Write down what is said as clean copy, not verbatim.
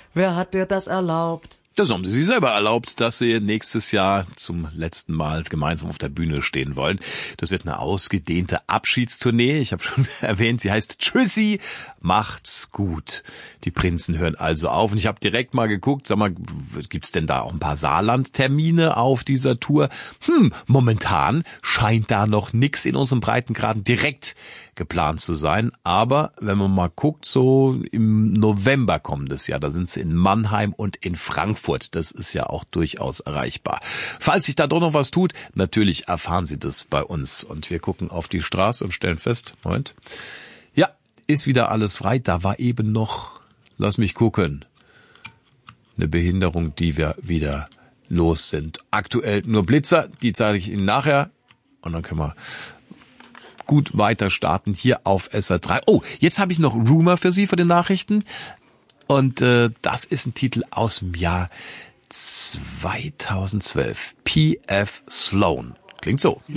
Wer hat dir das erlaubt? Das haben sie sich selber erlaubt, dass sie nächstes Jahr zum letzten Mal gemeinsam auf der Bühne stehen wollen. Das wird eine ausgedehnte Abschiedstournee. Ich habe schon erwähnt, sie heißt Tschüssi, macht's gut. Die Prinzen hören also auf. Und ich habe direkt mal geguckt, sag mal, gibt's denn da auch ein paar Saarland-Termine auf dieser Tour? Momentan scheint da noch nix in unserem Breitengraden direkt geplant zu sein. Aber wenn man mal guckt, so im November kommendes Jahr, da sind sie in Mannheim und in Frankfurt. Das ist ja auch durchaus erreichbar. Falls sich da doch noch was tut, natürlich erfahren Sie das bei uns. Und wir gucken auf die Straße und stellen fest, Moment, ja, ist wieder alles frei. Da war eben noch, lass mich gucken, eine Behinderung, die wir wieder los sind. Aktuell nur Blitzer, die zeige ich Ihnen nachher. Und dann können wir gut weiter starten hier auf SR3. Oh, jetzt habe ich noch Rumor für Sie für die Nachrichten. Und das ist ein Titel aus dem Jahr 2012. P.F. Sloan. Klingt so. Ja.